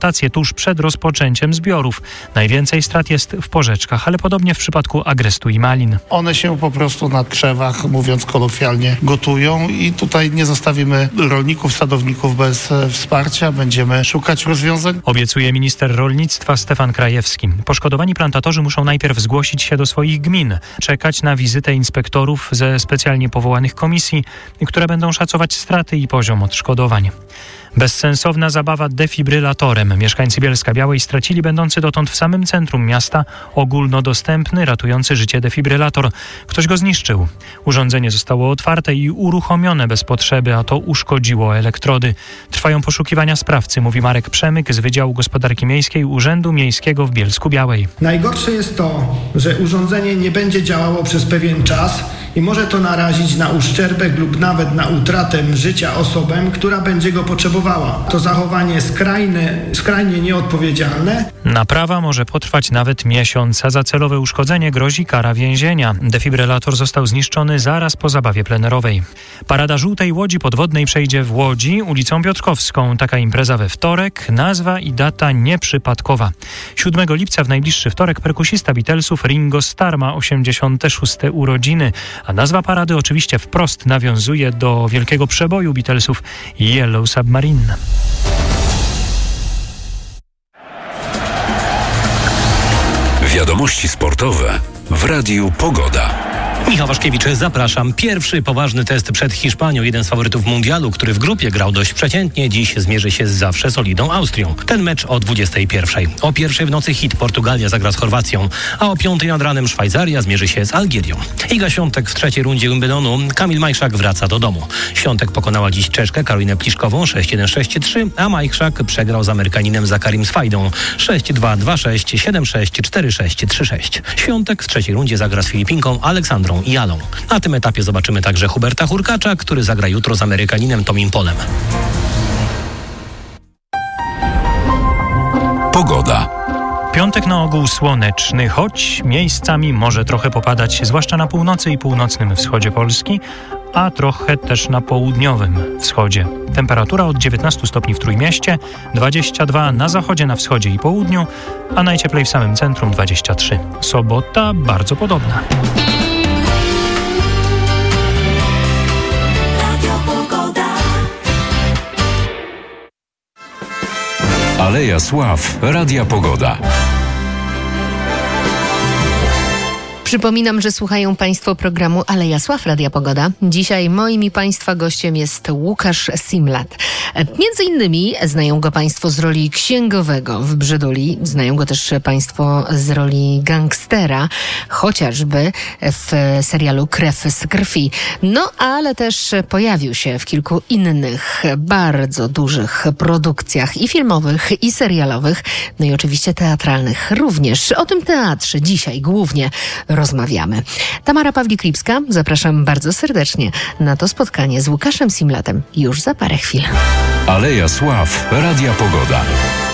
adaptację tuż przed rozpoczęciem zbiorów. Najwięcej strat jest w porzeczkach, ale podobnie w przypadku agrestu i malin. One się po prostu na krzewach, mówiąc kolokwialnie, gotują i tutaj nie zostawimy rolników, sadowników bez wsparcia. Będziemy szukać rozwiązań. Obiecuje minister rolnictwa Stefan Krajewski. Poszkodowani plantatorzy muszą najpierw zgłosić się do swoich gmin, czekać na wizytę inspektorów ze specjalnie powołanych komisji, które będą szacować straty i poziom odszkodowań. Bezsensowna zabawa defibrylatorem. Mieszkańcy Bielska-Białej stracili będący dotąd w samym centrum miasta ogólnodostępny, ratujący życie defibrylator. Ktoś go zniszczył. Urządzenie zostało otwarte i uruchomione bez potrzeby, a to uszkodziło elektrody. Trwają poszukiwania sprawcy, mówi Marek Przemyk z Wydziału Gospodarki Miejskiej Urzędu Miejskiego w Bielsku-Białej. Najgorsze jest to, że urządzenie nie będzie działało przez pewien czas i może to narazić na uszczerbek lub nawet na utratę życia osobę, która będzie go potrzebowała. To zachowanie skrajnie nieodpowiedzialne. Naprawa może potrwać nawet miesiąc, a za celowe uszkodzenie grozi kara więzienia. Defibrylator został zniszczony zaraz po zabawie plenerowej. Parada żółtej łodzi podwodnej przejdzie w Łodzi ulicą Piotrkowską. Taka impreza we wtorek, nazwa i data nieprzypadkowa. 7 lipca w najbliższy wtorek perkusista Beatlesów Ringo Starr ma 86. urodziny, a nazwa parady oczywiście wprost nawiązuje do wielkiego przeboju Beatlesów Yellow Submarine. Wiadomości sportowe w Radiu Pogoda. Michał Waszkiewicz, zapraszam. Pierwszy poważny test przed Hiszpanią. Jeden z faworytów mundialu, który w grupie grał dość przeciętnie, dziś zmierzy się z zawsze solidną Austrią. Ten mecz o 21:00. O 1:00 w nocy hit Portugalia zagra z Chorwacją, a o 5:00 nad ranem Szwajcaria zmierzy się z Algierią. Iga Świątek w trzeciej rundzie Wimbledonu. Kamil Majchrzak wraca do domu. Świątek pokonała dziś Czeszkę Karolinę Pliszkową 6-1, 6-3, a Majchrzak przegrał z Amerykaninem Zakarim Swajdą 6-2, 2-6, 7-6, 4-6, 3-6. Świątek w trzeciej rundzie zagra z Filipinką Aleksandrą i Alą. Na tym etapie zobaczymy także Huberta Hurkacza, który zagra jutro z Amerykaninem Tomim Polem. Pogoda. Piątek na ogół słoneczny, choć miejscami może trochę popadać, zwłaszcza na północy i północnym wschodzie Polski, a trochę też na południowym wschodzie. Temperatura od 19 stopni w Trójmieście, 22 na zachodzie, na wschodzie i południu, a najcieplej w samym centrum 23. Sobota bardzo podobna. Aleja Sław, Radia Pogoda. Przypominam, że słuchają Państwo programu Aleja Sław, Radia Pogoda. Dzisiaj moim i Państwa gościem jest Łukasz Simlat. Między innymi znają go Państwo z roli księgowego w Brzyduli. Znają go też Państwo z roli gangstera, chociażby w serialu Krew z krwi. No, ale też pojawił się w kilku innych bardzo dużych produkcjach i filmowych, i serialowych, no i oczywiście teatralnych również. O tym teatrze dzisiaj głównie rozmawiamy. Tamara Pawlik-Lipska, zapraszam bardzo serdecznie na to spotkanie z Łukaszem Simlatem już za parę chwil. Aleja Sław, Radia Pogoda.